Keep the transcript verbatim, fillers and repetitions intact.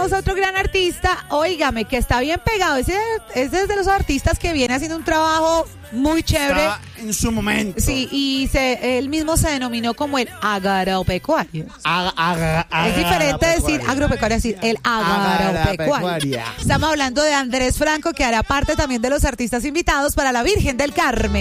tenemos a otro gran artista, óigame, que está bien pegado. Ese, ese es de los artistas que viene haciendo un trabajo muy chévere. Está en su momento. Sí, y se, él mismo se denominó como el agropecuario. Aga, aga, aga, Es diferente decir agropecuario. agropecuario, decir el agropecuario. Agropecuaria. Estamos hablando de Andrés Franco, que hará parte también de los artistas invitados para la Virgen del Carmen.